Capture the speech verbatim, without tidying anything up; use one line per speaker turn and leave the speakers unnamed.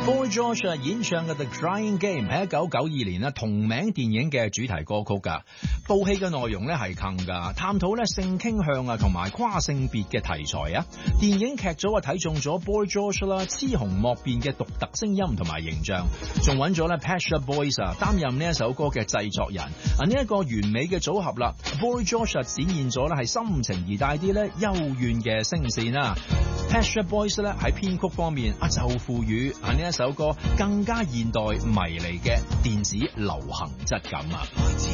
Boy George 演唱嘅 The Crying Game 係一九九二年咧同名電影嘅主題歌曲㗎。部戲嘅內容咧係近㗎，探討咧性傾向啊同埋跨性別嘅題材啊。電影劇組啊睇中咗 Boy George 啦，雌雄莫辨嘅獨特聲音同埋形象，仲揾咗咧 Pet Shop Boys 啊擔任呢一首歌嘅製作人啊，呢一個完美嘅組合啦。Boy George 展現咗咧係深情而帶啲咧幽怨嘅聲線啦。Pet Shop Boys 咧喺編曲方面啊就賦予啊呢一首歌更加現代迷離嘅電子流行質感啊。